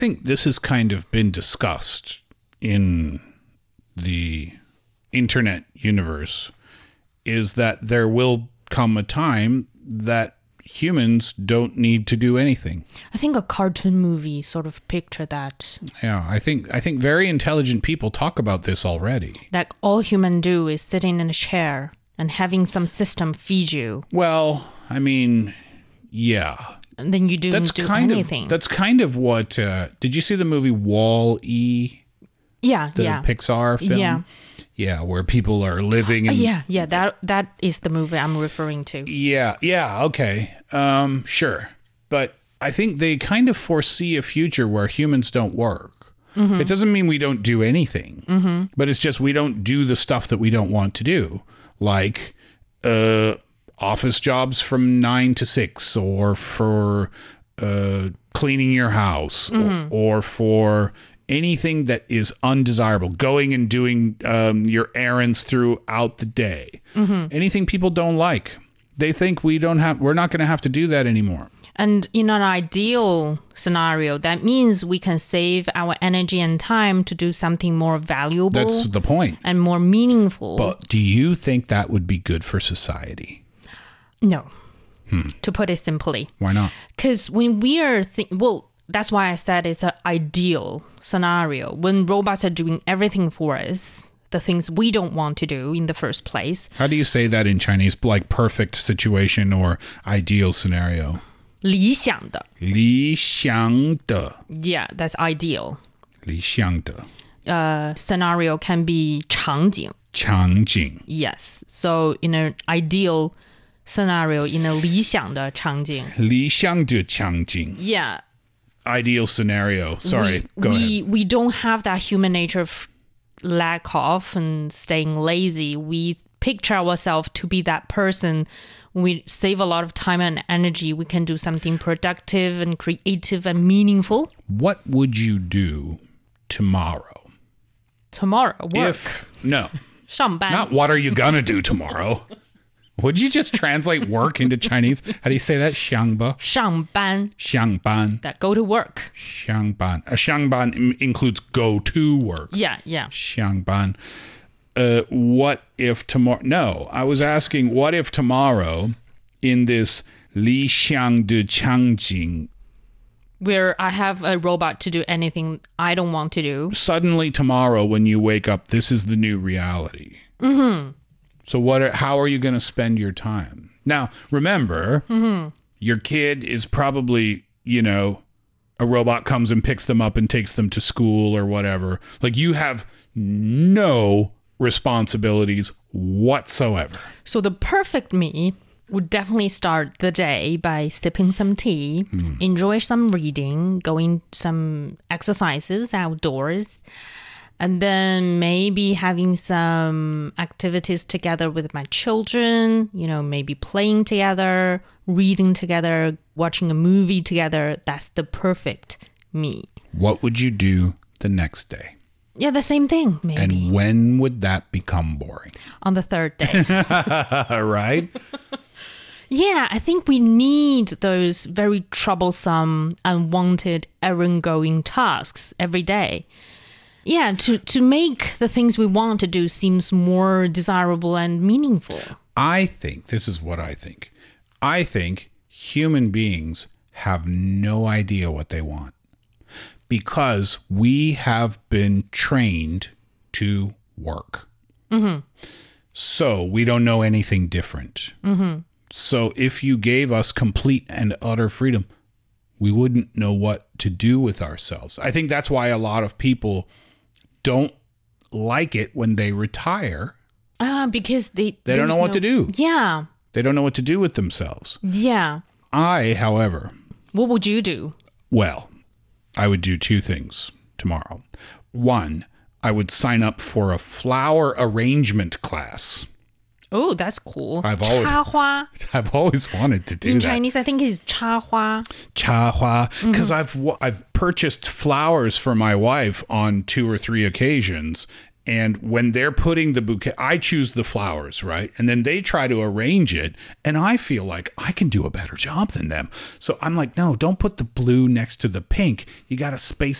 think this has kind of been discussed in the internet universe, is that there will come a time that humans don't need to do anything. I think a cartoon movie sort of picture that. Yeah, I think very intelligent people talk about this already. Like all humans do is sitting in a chair and having some system feed you. Well, I mean, yeah. And then you don't do anything. That's kind of what... did you see the movie Wall-E? Yeah, the yeah. Pixar film? Yeah. Yeah, where people are living in... Yeah, that is the movie I'm referring to. Yeah, okay. Sure. But I think they kind of foresee a future where humans don't work. Mm-hmm. It doesn't mean we don't do anything, but it's just we don't do the stuff that we don't want to do, like office jobs from 9 to 6, or for cleaning your house, or for... anything that is undesirable, going and doing your errands throughout the day. Anything people don't like. They think we're not going to have to do that anymore. And in an ideal scenario, that means we can save our energy and time to do something more valuable. That's the point. And more meaningful. But do you think that would be good for society? No. To put it simply. Why not? Because when we are that's why I said it's an ideal scenario. When robots are doing everything for us, the things we don't want to do in the first place. How do you say that in Chinese? Like perfect situation or ideal scenario? 理想的. 理想的. Yeah, that's ideal. 理想的. Scenario can be 场景. 场景. Yes. So in an ideal scenario, in a 理想的场景. 理想的场景. Yeah. Ideal scenario. Sorry, go ahead. We don't have that human nature of lack of and staying lazy. We picture ourselves to be that person. We save a lot of time and energy. We can do something productive and creative and meaningful. What would you do tomorrow? Tomorrow, work. No. 上班. Not what are you gonna do tomorrow? Would you just translate work into Chinese? How do you say that? 上班. 上班. 上班. That go to work. 上班. 上班 includes go to work. Yeah. 上班. What if tomorrow? No, I was asking, what if tomorrow in this 理想的场景 where I have a robot to do anything I don't want to do. Suddenly tomorrow when you wake up, this is the new reality. So how are you going to spend your time? Now, remember, your kid is probably, a robot comes and picks them up and takes them to school or whatever. Like you have no responsibilities whatsoever. So the perfect me would definitely start the day by sipping some tea, enjoy some reading, going some exercises outdoors, and then maybe having some activities together with my children, maybe playing together, reading together, watching a movie together. That's the perfect me. What would you do the next day? Yeah, the same thing, maybe. And when would that become boring? On the third day. Right? Yeah, I think we need those very troublesome, unwanted, errand-going tasks every day. Yeah, to make the things we want to do seems more desirable and meaningful. This is what I think. I think human beings have no idea what they want because we have been trained to work. So we don't know anything different. So if you gave us complete and utter freedom, we wouldn't know what to do with ourselves. I think that's why a lot of people don't like it when they retire. Because they don't know what to do. Yeah. They don't know what to do with themselves. Yeah. I, however... What would you do? Well, I would do two things tomorrow. One, I would sign up for a flower arrangement class. Oh, that's cool. 插花. I've always wanted to do that. In Chinese, I think it's 插花. 插花, because I've purchased flowers for my wife on 2 or 3 occasions, And when they're putting the bouquet, I choose the flowers, right? And then they try to arrange it. And I feel like I can do a better job than them. So I'm like, no, don't put the blue next to the pink. You got to space